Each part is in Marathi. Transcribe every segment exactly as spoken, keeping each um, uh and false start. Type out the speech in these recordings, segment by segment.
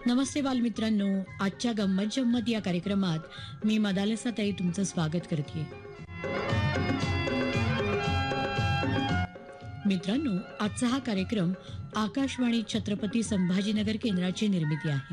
नमस्ते बालमित्रांनो, आजच्या गंमत जम्मत या कार्यक्रमात मी मदालसाताई तुमचं स्वागत करते. मित्रांनो, आजचा हा कार्यक्रम आकाशवाणी छत्रपती संभाजीनगर केंद्राची निर्मिती आहे.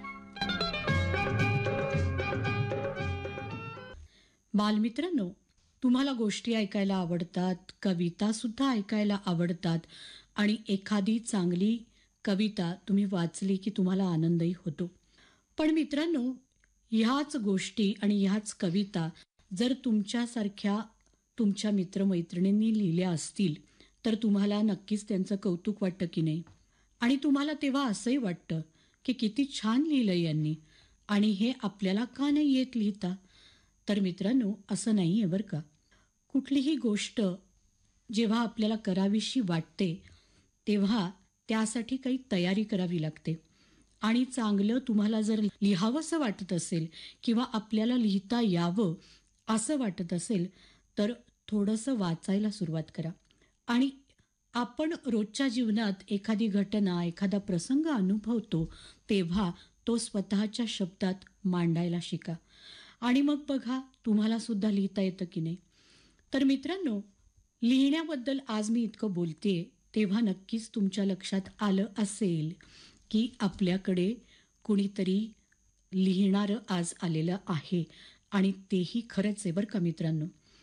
बालमित्रांनो, तुम्हाला गोष्टी ऐकायला आवडतात, कविता सुद्धा ऐकायला आवडतात आणि एखादी चांगली कविता तुम्ही वाचली की तुम्हाला आनंदही होतो. पण मित्रांनो, ह्याच गोष्टी आणि ह्याच कविता जर तुमच्यासारख्या तुमच्या मित्रमैत्रिणींनी लिहिल्या असतील तर तुम्हाला नक्कीच त्यांचं कौतुक वाटतं की नाही. आणि तुम्हाला तेव्हा असंही वाटतं की किती छान लिहिलं यांनी आणि हे आपल्याला का नाही येत लिहिता. तर मित्रांनो, असं नाही आहे बरं का. कुठलीही गोष्ट जेव्हा आपल्याला करावीशी वाटते तेव्हा त्यासाठी काही तयारी करावी लागते. आणि चांगलं तुम्हाला जर लिहावंसं वाटत असेल किंवा आपल्याला लिहिता यावं असं वाटत असेल तर थोडंसं वाचायला सुरुवात करा. आणि आपण रोजच्या जीवनात एखादी घटना, एखादा प्रसंग अनुभवतो तेव्हा तो स्वतःच्या शब्दात मांडायला शिका. आणि मग बघा, तुम्हाला सुद्धा लिहिता येतं की नाही. तर मित्रांनो, लिहिण्याबद्दल आज मी इतकं बोलतेय तेव्हा नक्कीच तुमच्या लक्षात आलं असेल की आपल्याकडे कुणीतरी लिहिणारं आज आलेलं आहे आणि तेही खरंच आहे बरं का मित्रांनो.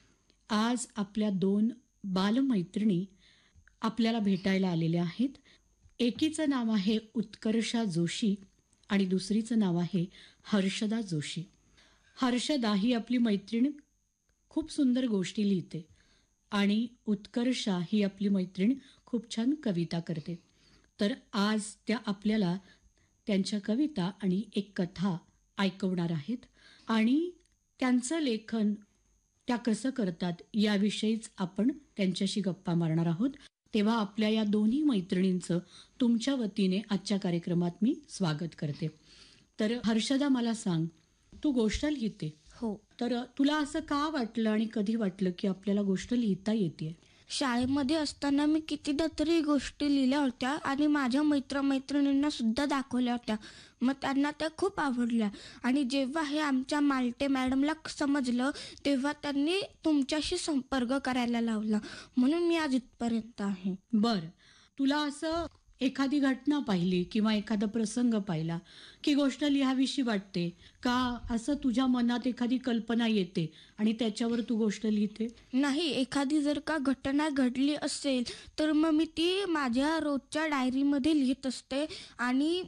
आज आपल्या दोन बालमैत्रिणी आपल्याला भेटायला आलेल्या आहेत. एकीचं नाव आहे उत्कर्षा जोशी आणि दुसरीचं नाव आहे हर्षदा जोशी. हर्षदा ही आपली मैत्रीण खूप सुंदर गोष्टी लिहिते आणि उत्कर्षा ही आपली मैत्रीण खूप छान कविता करते. तर आज त्या आपल्याला त्यांच्या कविता आणि एक कथा ऐकवणार आहेत आणि त्यांचं लेखन त्या कसं करतात याविषयीच आपण त्यांच्याशी गप्पा मारणार आहोत. तेव्हा आपल्या या दोन्ही मैत्रिणींचं तुमच्या वतीने आजच्या कार्यक्रमात मी स्वागत करते. तर हर्षदा, मला सांग, तू गोष्ट लिहिते. हो. तर तुला असं का वाटलं आणि कधी वाटलं की आपल्याला गोष्ट लिहिता येते? शाळेमध्ये असताना मी कितीदा तरी गोष्टी लिहिल्या होत्या आणि माझ्या मित्रमैत्रिणींना सुद्धा दाखवल्या होत्या. मग त्यांना त्या खूप आवडल्या आणि जेव्हा हे आमच्या मालटे मॅडमला समजलं तेव्हा त्यांनी तुमच्याशी संपर्क करायला लावला. म्हणून मी आज इथपर्यंत आहे. बरं, तुला असं एखादी घटना पाहिली किंवा एखादा प्रसंग पाहिला की गोष्ट लिहावीशी वाटते का? असं तुझ्या मनात एखादी कल्पना येते आणि त्याच्यावर तू गोष्ट लिहिते? नाही, एखादी जर का घटना घडली असेल तर मग मी ती माझ्या रोजच्या डायरीमध्ये लिहित असते आणि